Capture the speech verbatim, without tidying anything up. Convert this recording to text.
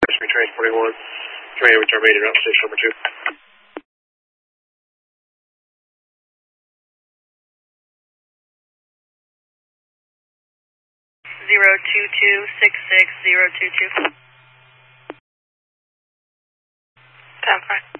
Rescue transporting one. Command, return maiden route station number two. Zero two two six six zero two two. Ten five.